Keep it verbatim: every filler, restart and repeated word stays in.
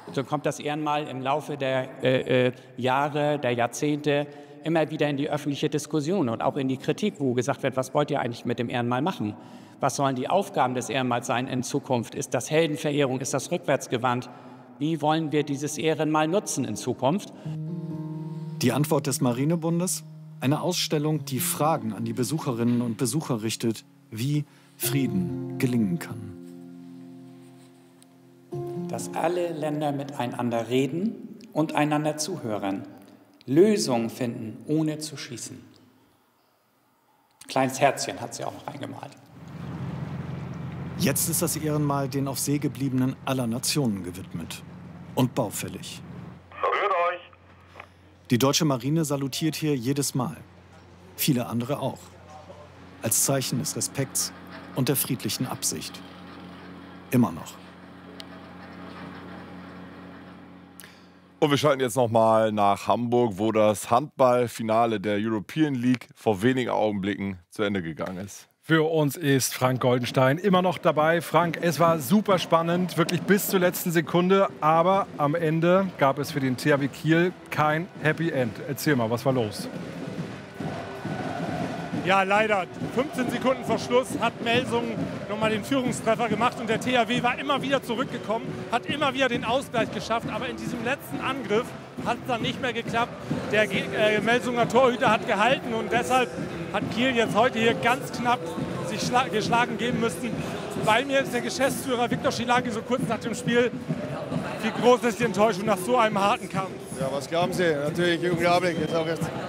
So kommt das Ehrenmal im Laufe der äh, äh, Jahre, der Jahrzehnte immer wieder in die öffentliche Diskussion und auch in die Kritik, wo gesagt wird, was wollt ihr eigentlich mit dem Ehrenmal machen? Was sollen die Aufgaben des Ehrenmals sein in Zukunft? Ist das Heldenverehrung? Ist das rückwärtsgewandt? Wie wollen wir dieses Ehrenmal nutzen in Zukunft? Die Antwort des Marinebundes? Eine Ausstellung, die Fragen an die Besucherinnen und Besucher richtet, wie Frieden gelingen kann. Dass alle Länder miteinander reden und einander zuhören. Lösungen finden, ohne zu schießen. Kleines Herzchen hat sie auch noch reingemalt. Jetzt ist das Ehrenmal den auf See gebliebenen aller Nationen gewidmet. Und baufällig. Verrührt euch! Die deutsche Marine salutiert hier jedes Mal. Viele andere auch. Als Zeichen des Respekts und der friedlichen Absicht. Immer noch. Und wir schalten jetzt noch mal nach Hamburg, wo das Handballfinale der European League vor wenigen Augenblicken zu Ende gegangen ist. Für uns ist Frank Goldenstein immer noch dabei. Frank, es war super spannend, wirklich bis zur letzten Sekunde. Aber am Ende gab es für den T H W Kiel kein Happy End. Erzähl mal, was war los? Ja, leider. fünfzehn Sekunden vor Schluss hat Melsungen nochmal den Führungstreffer gemacht. Und der T H W war immer wieder zurückgekommen, hat immer wieder den Ausgleich geschafft. Aber in diesem letzten Angriff hat es dann nicht mehr geklappt. Der äh, Melsunger Torhüter hat gehalten. Und deshalb hat Kiel jetzt heute hier ganz knapp sich geschlagen geben müssen. Bei mir ist der Geschäftsführer Viktor Schilagi so kurz nach dem Spiel. Wie groß ist die Enttäuschung nach so einem harten Kampf? Ja, was glauben Sie? Natürlich unglaublich. Jetzt auch erst